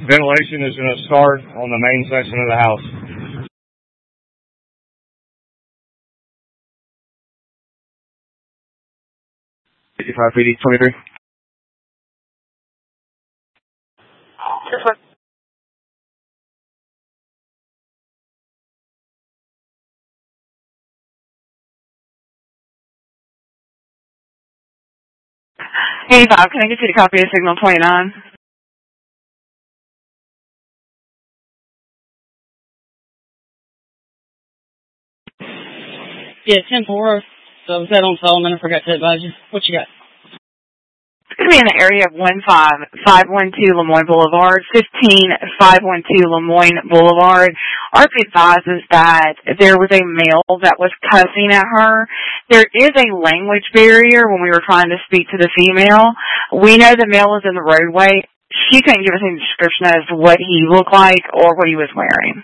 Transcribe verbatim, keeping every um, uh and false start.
Ventilation is going to start on the main section of the house. fifty-five P D, twenty-three. This one. eighty-five, can I get you to copy of signal twenty-nine? Yeah, ten four. So I was out on Solomon. I forgot to advise you. What you got? It's going to be in the area of one five five one two Lemoyne Boulevard, fifteen five one two Lemoyne Boulevard. R P advises that there was a male that was cussing at her. There is a language barrier when we were trying to speak to the female. We know the male was in the roadway. She couldn't give us any description as to what he looked like or what he was wearing.